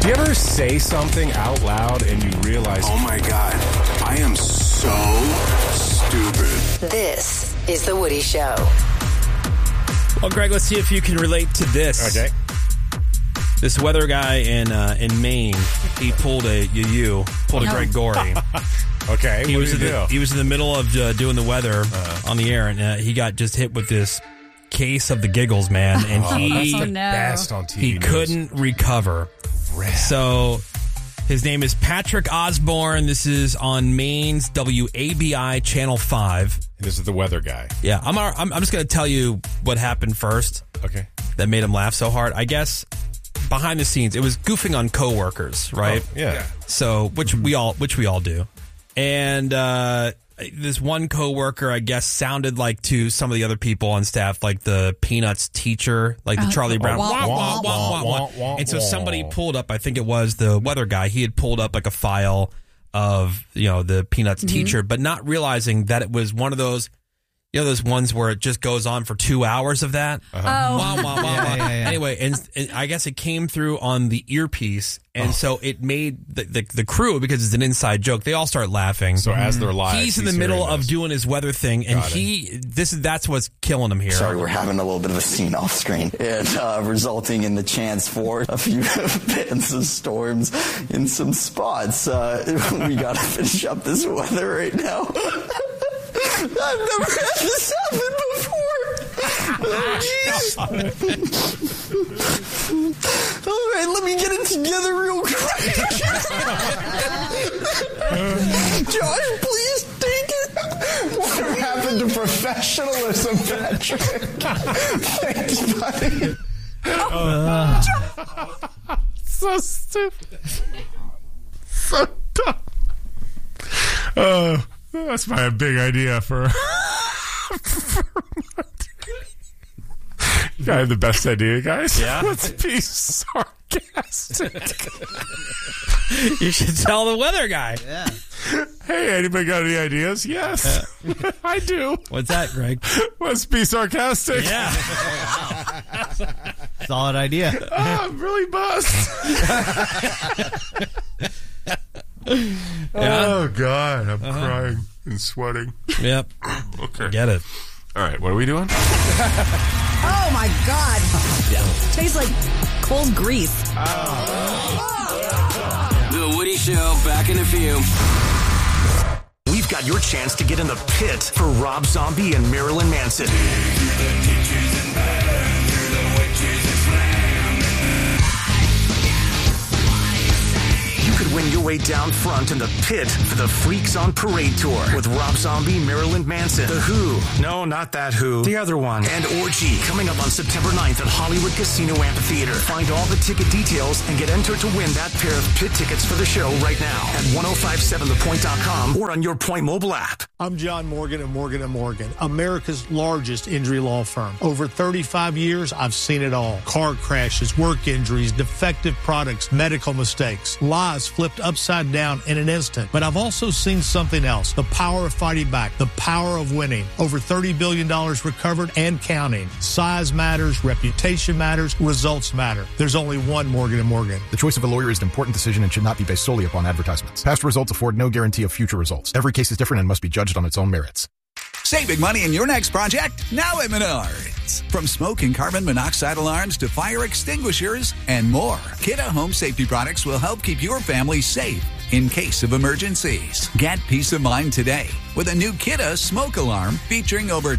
Do you ever say something out loud and you realize, oh my God, I am so stupid? This is The Woody Show. Well, Greg, let's see if you can relate to this. Okay. This weather guy in Maine, he pulled a Greg Gorey. Okay, He was in the middle of doing the weather on the air, and he got just hit with this case of the giggles, man. And that's the best on TV he news. couldn't recover. So his name is Patrick Osborne. This is on Maine's WABI Channel 5. This is the weather guy. Yeah, I'm just going to tell you what happened first. Okay. That made him laugh so hard. I guess behind the scenes, it was goofing on coworkers, right? Oh, yeah. So which we all do. And this one coworker, I guess, sounded like to some of the other people on staff, like the Peanuts teacher, like the Charlie Brown. And so somebody pulled up, I think it was the weather guy. He had pulled up like a file of, the Peanuts teacher, but not realizing that it was one of those, those ones where it just goes on for 2 hours of that. Anyway, and I guess it came through on the earpiece, and so it made the crew, because it's an inside joke, they all start laughing. So as they're live, he's in the middle of doing his weather thing, and that's what's killing him here. Sorry, we're having a little bit of a scene off screen, and resulting in the chance for a few fans of storms in some spots. We got to finish up this weather right now. I've never had this happen before. Oh, jeez. All right, let me get it together real quick. Josh, please take it. What happened to professionalism, Patrick? Thanks, buddy. So stupid. So dumb. That's my big idea for I have the best idea, guys. Yeah? Let's be sarcastic. You should tell the weather guy. Yeah. Hey, anybody got any ideas? Yes. I do. What's that, Greg? Let's be sarcastic. Yeah. Solid idea. Oh, I'm really buzzed. Oh, God. I'm crying and sweating. Yep. Okay. Get it. All right. What are we doing? Oh, my God. Tastes like cold grease. The Woody Show, back in a few. We've got your chance to get in the pit for Rob Zombie and Marilyn Manson. You could win your way down front in the pit for the Freaks on Parade tour with Rob Zombie, Marilyn Manson, The Who, no, not that Who, the other one, and Orgy, coming up on September 9th at Hollywood Casino Amphitheater. Find all the ticket details and get entered to win that pair of pit tickets for the show right now at 1057thepoint.com or on your Point mobile app. I'm John Morgan of Morgan & Morgan, America's largest injury law firm. Over 35 years, I've seen it all. Car crashes, work injuries, defective products, medical mistakes, lives flipped upside down in an instant. But I've also seen something else, the power of fighting back, the power of winning. Over $30 billion recovered and counting. Size matters, reputation matters, results matter. There's only one Morgan & Morgan. The choice of a lawyer is an important decision and should not be based solely upon advertisements. Past results afford no guarantee of future results. Every case is different and must be judged on its own merits. Save big money in your next project now at Menards. From smoke and carbon monoxide alarms to fire extinguishers and more, Kidde Home Safety products will help keep your family safe in case of emergencies. Get peace of mind today with a new Kidde smoke alarm featuring over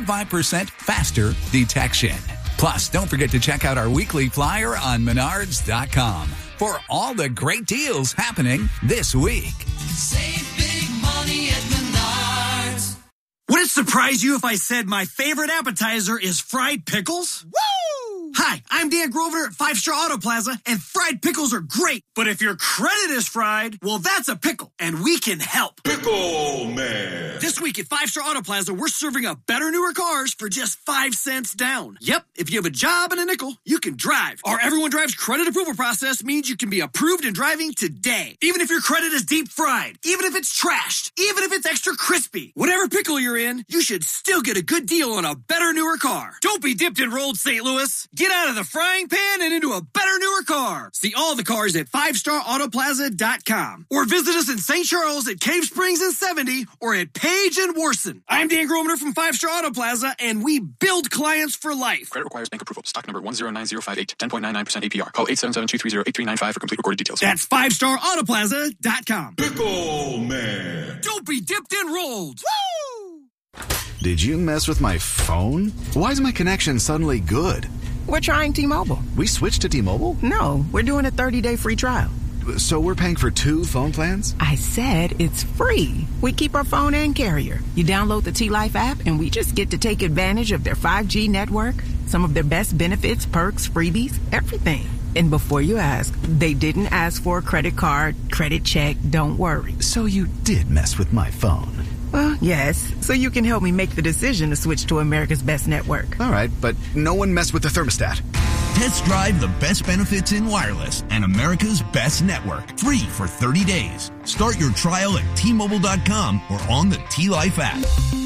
25% faster detection. Plus, don't forget to check out our weekly flyer on Menards.com for all the great deals happening this week. Save big money at Menards. Would it surprise you if I said my favorite appetizer is fried pickles? Woo! Hi, I'm Dan Grosvenor at 5 Star Auto Plaza, and fried pickles are great. But if your credit is fried, well, that's a pickle, and we can help. Pickle Man. This week at 5 Star Auto Plaza, we're serving up better, newer cars for just 5 cents down. Yep, if you have a job and a nickel, you can drive. Our Everyone Drives credit approval process means you can be approved and driving today. Even if your credit is deep fried, even if it's trashed, even if it's extra crispy, whatever pickle you're in, you should still get a good deal on a better, newer car. Don't be dipped in rolled St. Louis. Get out of the frying pan and into a better, newer your car. See all the cars at 5starautoplaza.com. Or visit us in St. Charles at Cave Springs and 70 or at Page and Worson. I'm Dan Gromner from 5 Star Auto Plaza, and we build clients for life. Credit requires bank approval. Stock number 109058. 10.99% APR. Call 877-230-8395 for complete recorded details. That's 5starautoplaza.com. Pickle Man. Don't be dipped and rolled. Woo! Did you mess with my phone? Why is my connection suddenly good? We're trying T-Mobile. We switched to T-Mobile? No, we're doing a 30-day free trial. So we're paying for 2 phone plans? I said it's free. We keep our phone and carrier. You download the T-Life app, and we just get to take advantage of their 5G network, some of their best benefits, perks, freebies, everything. And before you ask, they didn't ask for a credit card, credit check, don't worry. So you did mess with my phone? Well, yes, so you can help me make the decision to switch to America's best network. All right, but no one messed with the thermostat. Test drive the best benefits in wireless and America's best network. Free for 30 days. Start your trial at T-Mobile.com or on the T-Life app.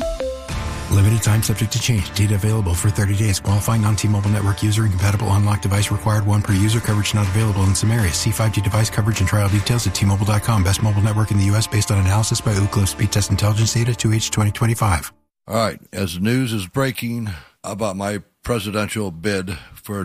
Limited time subject to change. Data available for 30 days. Qualifying non-T-Mobile network user. Incompatible unlocked device required. 1 per user. Coverage not available in some areas. See 5G device coverage and trial details at T-Mobile.com. Best mobile network in the U.S. based on analysis by Ookla Speed Test Intelligence Data 2H 2025. All right. As the news is breaking about my presidential bid for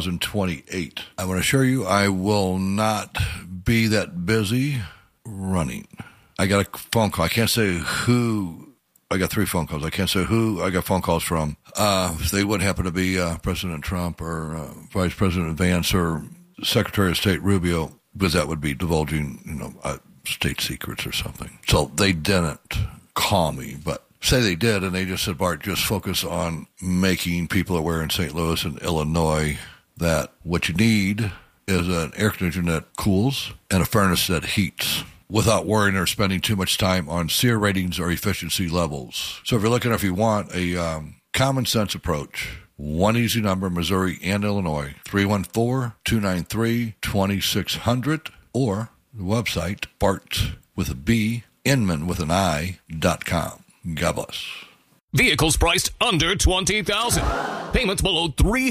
2028, I want to assure you I will not be that busy running. I got a phone call. I can't say who. I got 3 phone calls. I can't say who I got phone calls from. They wouldn't happen to be President Trump or Vice President Vance or Secretary of State Rubio, because that would be divulging, state secrets or something. So they didn't call me, but say they did, and they just said, Bart, just focus on making people aware in St. Louis and Illinois that what you need is an air conditioner that cools and a furnace that heats, without worrying or spending too much time on SEER ratings or efficiency levels. So if you're looking, if you want a common sense approach, one easy number, Missouri and Illinois, 314-293-2600, or the website, Bart with a B, Inman with an I.com. God bless. Vehicles priced under $20,000. Payments below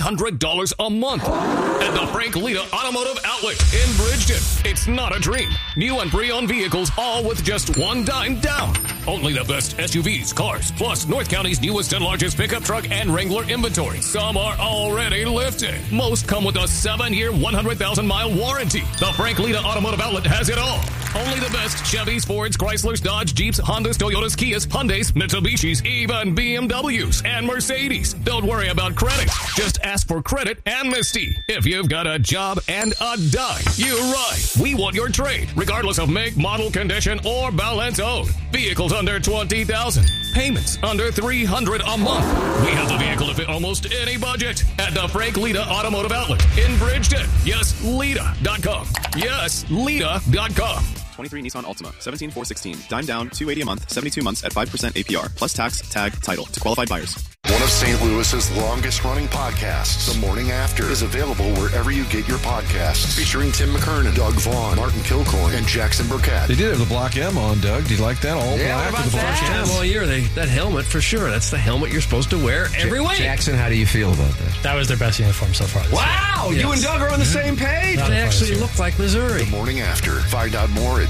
$300 a month. At the Frank Lita Automotive Outlet in Bridgeton. It's not a dream. New and pre-owned vehicles, all with just $1 down. Only the best SUVs, cars, plus North County's newest and largest pickup truck and Wrangler inventory. Some are already lifted. Most come with a 7-year, 100,000-mile warranty. The Frank Lita Automotive Outlet has it all. Only the best Chevys, Fords, Chryslers, Dodge, Jeeps, Hondas, Toyotas, Kias, Hyundais, Mitsubishis, even BMWs and Mercedes. Don't worry about credit. Just ask for credit amnesty. If you've got a job and a dime, you're right. We want your trade, regardless of make, model, condition, or balance owed. Vehicles under $20,000. Payments under $300 a month. We have the vehicle to fit almost any budget at the Frank Lita Automotive Outlet in Bridgeton. Yes, Lita.com. Yes, Lita.com. 23 Nissan Altima, 17,416. Dime down, $280 a month, 72 months at 5% APR, plus tax, tag, title to qualified buyers. One of St. Louis's longest-running podcasts, The Morning After, is available wherever you get your podcasts. Featuring Tim McKernan, Doug Vaughn, Martin Kilcoyne, and Jackson Burkett. They did have the Block M on, Doug. Do you like that? All black with the Block M. All year, that helmet, for sure. That's the helmet you're supposed to wear every week. Jackson, how do you feel about that? That was their best uniform so far. Wow! Yes. You and Doug are on the same page. They actually look like Missouri. The Morning After. Find out more at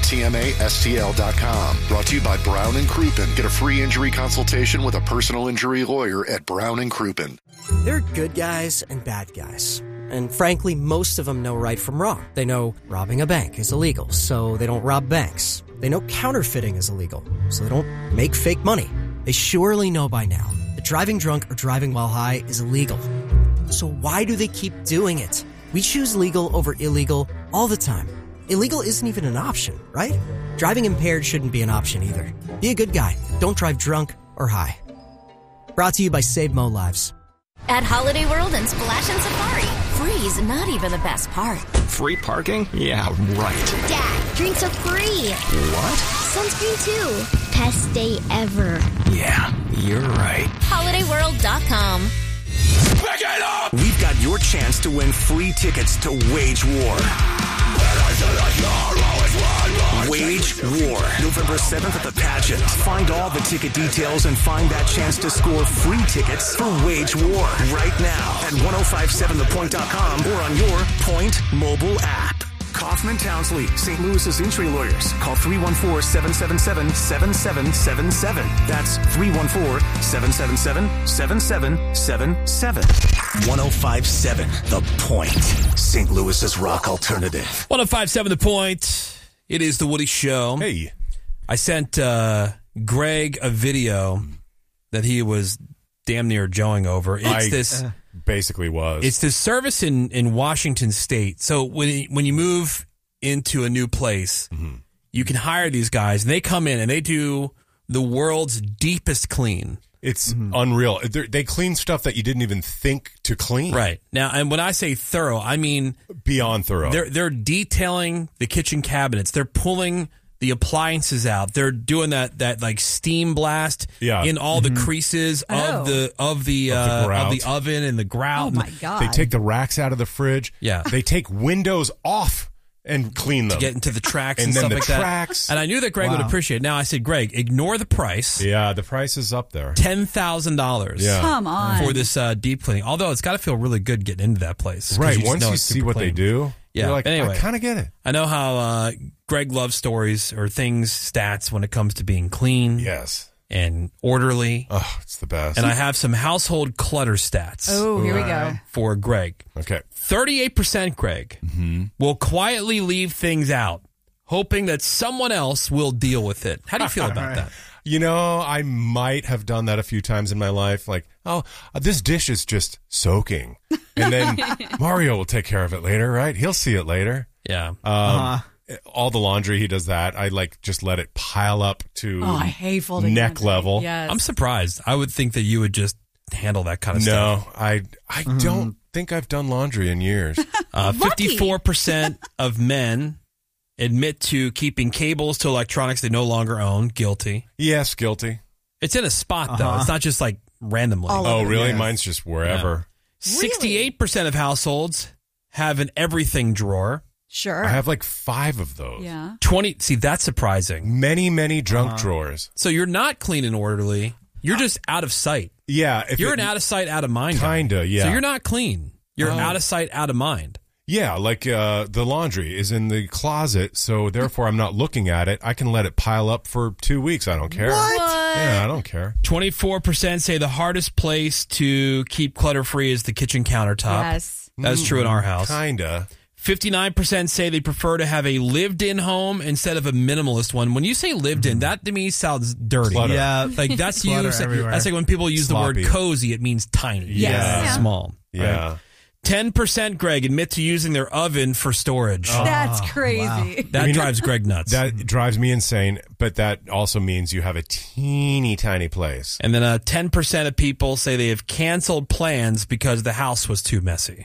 TMASTL.com. Brought to you by Brown and Crouppen. Get a free injury consultation with a personal injury lawyer at Brown and Crouppen. There are good guys and bad guys. And frankly, most of them know right from wrong. They know robbing a bank is illegal, so they don't rob banks. They know counterfeiting is illegal, so they don't make fake money. They surely know by now that driving drunk or driving while high is illegal. So why do they keep doing it? We choose legal over illegal all the time. Illegal isn't even an option, right? Driving impaired shouldn't be an option either. Be a good guy. Don't drive drunk or high. Brought to you by Save Mo Lives. At Holiday World and Splash and Safari, free's not even the best part. Free parking? Yeah, right. Dad, drinks are free. What? Sunscreen too. Best day ever. Yeah, you're right. HolidayWorld.com. Back it up! We've got your chance to win free tickets to Wage War. Wage War, November 7th at the pageant. Find all the ticket details and find that chance to score free tickets for Wage War right now at 1057thepoint.com or on your Point mobile app. Kaufman Townsley, St. Louis's injury lawyers. Call 314-777-7777. That's 314-777-7777. 1057 The Point, St. Louis's rock alternative. 1057 The Point. It is the Woody Show. Hey. I sent Greg a video that he was damn near joeing over. Basically was. It's this service in Washington State. So when you move into a new place, you can hire these guys, and they come in and they do the world's deepest clean. It's unreal. They clean stuff that you didn't even think to clean. Right. Now, and when I say thorough, I mean beyond thorough. They're detailing the kitchen cabinets. They're pulling the appliances out. They're doing that like steam blast in all the creases of the oven and the grout. Oh my God. They take the racks out of the fridge. Yeah. They take windows off and clean them. To get into the tracks and then stuff the like tracks. that. And I knew that Greg would appreciate it. Now I said, Greg, ignore the price. Yeah, the price is up there. $10,000 Come on. for this deep cleaning. Although it's got to feel really good getting into that place. Right. Once you see what they do, you're like, anyway, I kind of get it. I know how Greg loves stories or stats when it comes to being clean. Yes. And orderly. Oh, it's the best. And I have some household clutter stats. Oh, here we go. For Greg. Okay. 38%, Greg, will quietly leave things out, hoping that someone else will deal with it. How do you feel about that? You know, I might have done that a few times in my life. Like, this dish is just soaking. And then Mario will take care of it later, right? He'll see it later. Yeah. All the laundry, he does that. I just let it pile up to I hate folding neck laundry. level. Yes. I'm surprised. I would think that you would just handle that kind of stuff. No, I don't think I've done laundry in years. 54% of men admit to keeping cables to electronics they no longer own. Guilty. Yes, guilty. It's in a spot, though. It's not just like randomly. Oh, really? Yes. Mine's just wherever. Yeah. 68% of households have an everything drawer. Sure. I have like 5 of those. Yeah. 20. See, that's surprising. Many drunk drawers. So you're not clean and orderly. You're just out of sight. Yeah. You're an out of sight, out of mind guy. Kinda, yeah. So you're not clean. You're out of sight, out of mind. Yeah, like the laundry is in the closet, so therefore I'm not looking at it. I can let it pile up for 2 weeks. I don't care. What? Yeah, I don't care. 24% say the hardest place to keep clutter-free is the kitchen countertop. Yes. That's true in our house. Kinda. 59% say they prefer to have a lived-in home instead of a minimalist one. When you say lived-in, that to me sounds dirty. Clutter. Yeah. Like that's you. everywhere. That's like when people use Sloppy. the word cozy, it means tiny. Yeah. Small. Yeah. Right? 10%, Greg, admit to using their oven for storage. That's crazy. Wow. That drives Greg nuts. That drives me insane, but that also means you have a teeny tiny place. And then 10% of people say they have canceled plans because the house was too messy.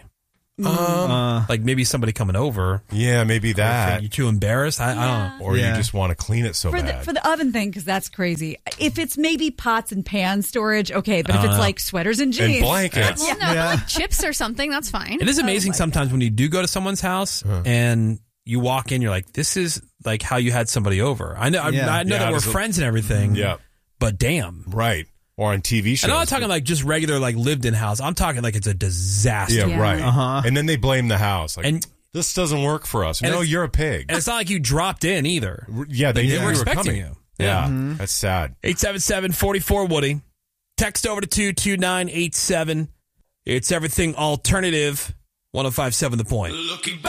Like maybe somebody coming over. Yeah, maybe that. You're too embarrassed? I don't know. Or you just want to clean it so bad. For the oven thing, because that's crazy. If it's maybe pots and pan storage, okay. But if it's like sweaters and jeans. And blankets. Well, no, but like chips or something, that's fine. It is amazing sometimes when you do go to someone's house and you walk in, you're like, this is like how you had somebody over. I know, I know that we're friends and everything. Yeah. But damn. Right. Or on TV shows. And I'm not talking like just regular, like lived in house. I'm talking like it's a disaster. Yeah, right. And then they blame the house. Like, this doesn't work for us. No, you're a pig. And it's not like you dropped in either. Yeah, they knew were you were expecting coming. you. Yeah, that's sad. 877-44-WOODY. Text over to 22987. It's everything alternative. 1057 The Point.